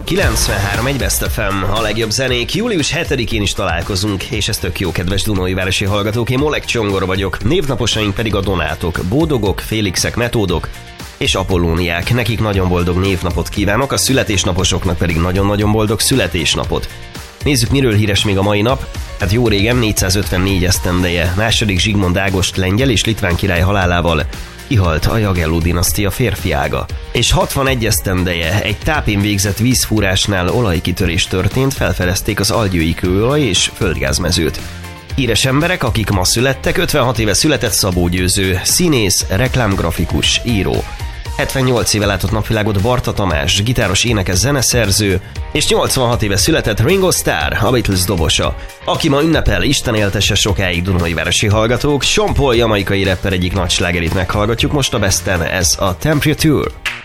93.1 Best FM, a legjobb zenék. Július 7-én is találkozunk, és ez tök jó, kedves Dunaújvárosi hallgatók. Én Molek Csongor vagyok, névnaposaink pedig a Donátok, Bódogok, Félixek, Metódok és Apollóniák. Nekik nagyon boldog névnapot kívánok, a születésnaposoknak pedig nagyon-nagyon boldog születésnapot. Nézzük, miről híres még a mai nap. Hát jó régen, 454 esztendeje, II. Zsigmond Ágost lengyel és litván király halálával kihalt a Jagelló dinasztia férfi ága. És 61 esztendeje, egy tápén végzett vízfúrásnál olajkitörés történt, felfedezték az algyői kőolaj és földgázmezőt. Híres emberek, akik ma születtek: 56 éve született Szabó Győző, színész, reklámgrafikus, író. 78 éve látott napvilágot Barta Tamás, gitáros, énekes, zeneszerző, és 86 éve született Ringo Starr, a Beatles dobosa, aki ma ünnepel. Isten éltesse sokáig, Dunaújvárosi hallgatók. Sean Paul, jamaikai rapper egyik nagy slágerét meghallgatjuk most a Besten, ez a Temperature.